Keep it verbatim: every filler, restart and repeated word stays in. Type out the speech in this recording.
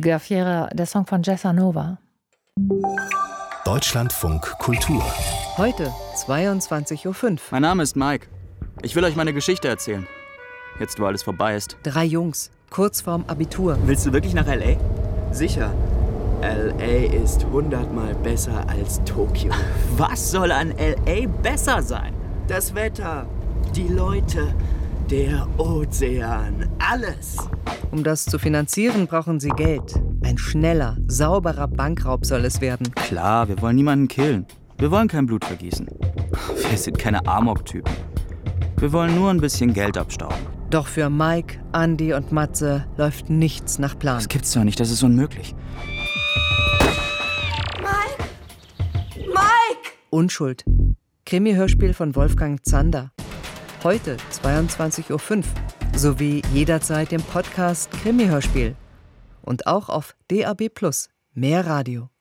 Guerfiera, der Song von Jessa Nova. Deutschlandfunk Kultur. Heute zweiundzwanzig Uhr fünf. Mein Name ist Mike. Ich will euch meine Geschichte erzählen. Jetzt, wo alles vorbei ist. Drei Jungs, kurz vorm Abitur. Willst du wirklich nach L A? Sicher. L A ist hundertmal besser als Tokio. Was soll an L A besser sein? Das Wetter, die Leute, der Ozean, alles. Um das zu finanzieren, brauchen sie Geld. Ein schneller, sauberer Bankraub soll es werden. Klar, wir wollen niemanden killen. Wir wollen kein Blut vergießen. Wir sind keine Amok-Typen. Wir wollen nur ein bisschen Geld abstauben. Doch für Mike, Andi und Matze läuft nichts nach Plan. Das gibt's doch nicht, das ist unmöglich. Mike! Mike! Unschuld. Krimi-Hörspiel von Wolfgang Zander. Heute zweiundzwanzig Uhr fünf. Sowie jederzeit im Podcast Krimi-Hörspiel. Und auch auf D A B plus. Mehr Radio.